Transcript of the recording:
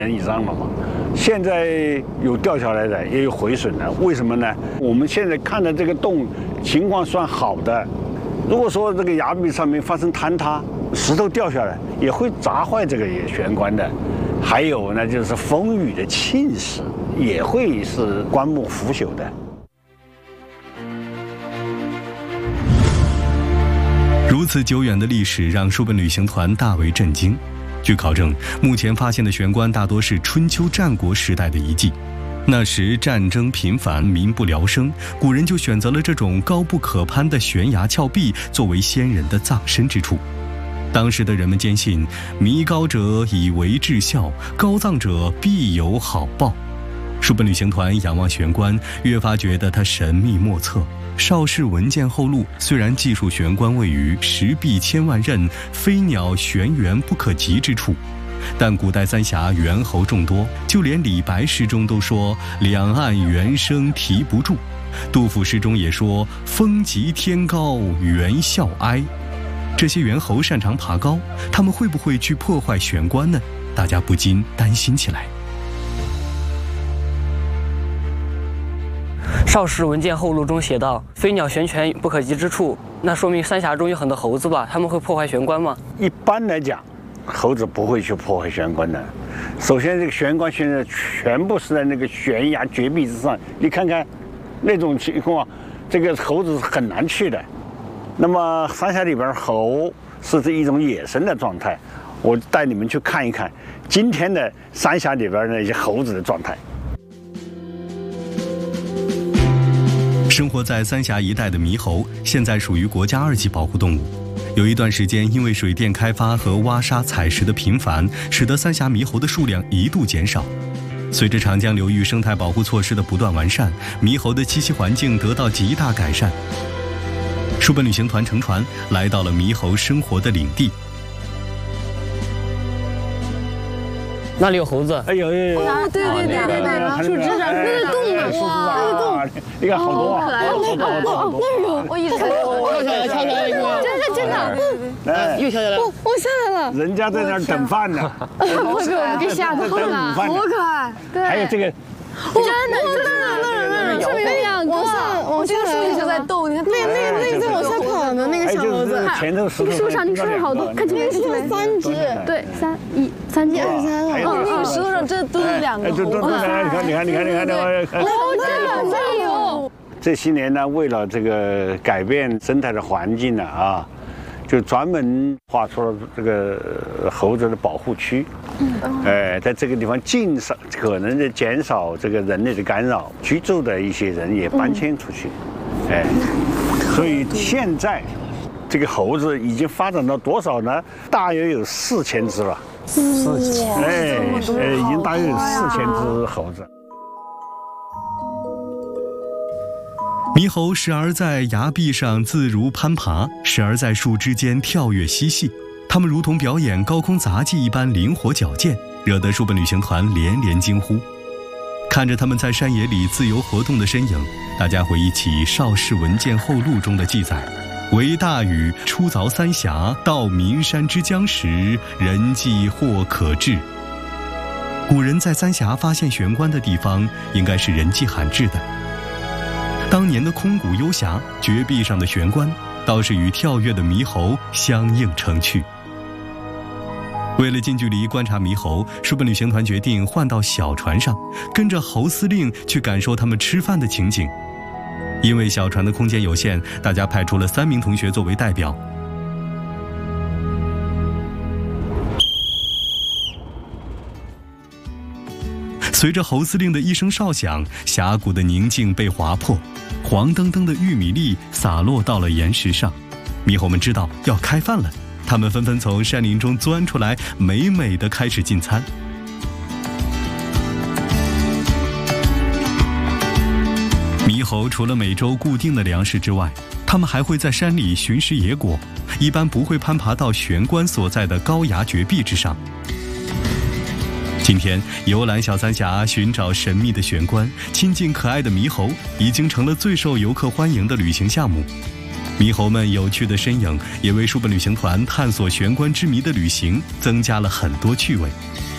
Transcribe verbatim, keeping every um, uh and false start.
人以上了嘛。现在有掉下来的，也有毁损的，为什么呢？我们现在看的这个洞情况算好的。如果说这个崖壁上面发生坍塌，石头掉下来也会砸坏这个玄关的。还有呢，就是风雨的侵蚀，也会使棺木腐朽的。 如此久远的历史让书本旅行团大为震惊。据考证，目前发现的玄关大多是春秋战国时代的遗迹。那时战争频繁，民不聊生，古人就选择了这种高不可攀的悬崖峭壁作为先人的葬身之处。当时的人们坚信，弥高者以为至孝，高葬者必有好报。书本旅行团仰望玄关，越发觉得它神秘莫测。邵氏文件后录虽然记述玄关位于石壁千万仞，飞鸟玄源不可及之处，但古代三峡猿猴众多，就连李白诗中都说两岸猿声啼不住，杜甫诗中也说风急天高猿啸哀。这些猿猴擅长爬高，他们会不会去破坏玄关呢？大家不禁担心起来。 邵氏文件后录中写道：“飞鸟玄泉不可及之处”，那说明三峡中有很多猴子吧？他们会破坏玄关吗？ 一般来讲，猴子不会去破坏玄关的。首先，这个玄关现在全部是在那个悬崖绝壁之上，你看看那种情况，这个猴子是很难去的。那么三峡里边猴是这一种野生的状态，我带你们去看一看今天的三峡里边那些猴子的状态。 生活在三峡一带的猕猴，现在属于国家二级保护动物。有一段时间，因为水电开发和挖沙采石的频繁，使得三峡猕猴的数量一度减少。随着长江流域生态保护措施的不断完善，猕猴的栖息环境得到极大改善。书本旅行团乘船来到了猕猴生活的领地。 那里有猴子。 哎呦呦！ 啊，对对对对对，树枝上那个洞呢，哇，那个洞， 你看好多啊， 好多好多，那有，我一直看到， 跳下来，跳下来一个， 真的真的， 哎， 又跳下来， 我我下来了， 人家在那儿等饭呢， 会被我们给吓到了，好可爱，对， 还有这个， 真的真的，那人那人，上面有两个，我这个树一直在动，你看，那那那个在往下跑的那个小猴子， 前头那个树上，那个树上好多，看这边是三只，对，三一三只二十三了，哦，那个石头上这都是两个猴子， 你看你看你看你看你看， 好真的真有。 这些年呢，为了这个改变生态的环境呢啊，就专门划出了这个猴子的保护区。嗯，哎，在这个地方尽少可能的减少这个人类的干扰，居住的一些人也搬迁出去。嗯、哎，所以现在这个猴子已经发展到多少呢？大约有四千只了。四千，哎哎，已经大约有四千只猴子。 猕猴时而在崖壁上自如攀爬，时而在树枝间跳跃嬉戏，它们如同表演高空杂技一般灵活矫健，惹得书本旅行团连连惊呼。看着它们在山野里自由活动的身影，大家回忆起《邵氏文件后录》中的记载：为大禹出凿三峡，到岷山之江时，人迹或可至。古人在三峡发现玄关的地方，应该是人迹罕至的。当年的空谷幽峡，绝壁上的玄关，倒是与跳跃的猕猴相映成趣。为了近距离观察猕猴，书本旅行团决定换到小船上，跟着侯司令去感受他们吃饭的情景。因为小船的空间有限，大家派出了三名同学作为代表。随着侯司令的一声哨响，峡谷的宁静被划破，黄澄澄的玉米粒洒落到了岩石上。猕猴们知道要开饭了，他们纷纷从山林中钻出来，美美地开始进餐。猕猴除了每周固定的粮食之外，他们还会在山里寻食野果，一般不会攀爬到玄关所在的高崖绝壁之上。今天游览小三峡，寻找神秘的玄关，亲近可爱的猕猴，已经成了最受游客欢迎的旅行项目。猕猴们有趣的身影，也为书本旅行团探索玄关之谜的旅行增加了很多趣味。